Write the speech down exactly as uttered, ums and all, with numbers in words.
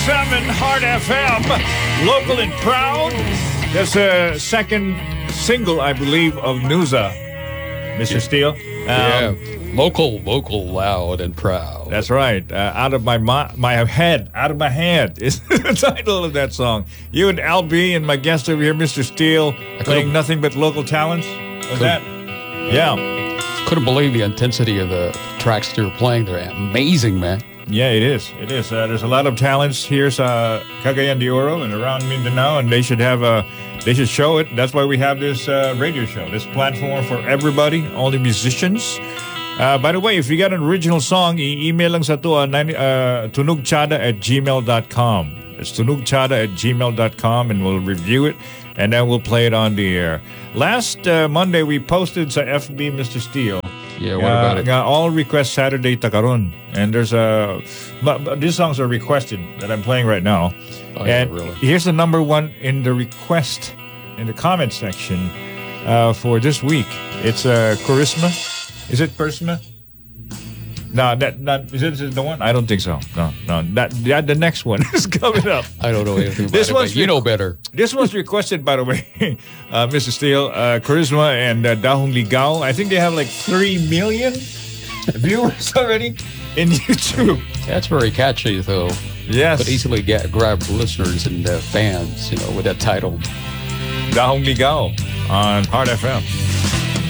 seven Heart F M, local and proud. That's a second single, I believe, of Nuza, Mister Steele. Um, yeah, local, local, loud and proud. That's right. Uh, out of my my my head, out of my head is the title of that song. You and Al B and my guest over here, Mister Steele, playing nothing but local talents. Was that? Yeah. Couldn't believe the intensity of the tracks you were playing there. Amazing, man. Yeah, it is. It is. Uh, there's a lot of talents here sa Cagayan de Oro and around Mindanao, and they should have a, they should show it. That's why we have this uh, radio show, this platform for everybody, all the musicians. Uh, by the way, if you got an original song, i-email lang sa to, uh, uh, tunugchada at gmail dot com. It's tunugchada at gmail dot com, and we'll review it, and then we'll play it on the air. Last uh, Monday, we posted sa F B, Mister Steele. Yeah, what about uh, it? Uh, all request Saturday Takaron. And there's a... But, but these songs are requested that I'm playing right now. Oh, yeah, and really? Here's the number one in the request, in the comment section uh, for this week. It's uh, Charisma. Is it Charisma? No, that not is it the one? I don't think so. No, no. That, that the next one is coming up. I don't know anything about This it, one's but you know better. This was requested, by the way, uh, Mister Steele, uh, Charisma and uh, Dahong Ligao. I think they have like three million viewers already in YouTube. That's very catchy, though. Yes. Could easily get, grab listeners and uh, fans, you know, with that title. Dahong Ligao on Heart F M.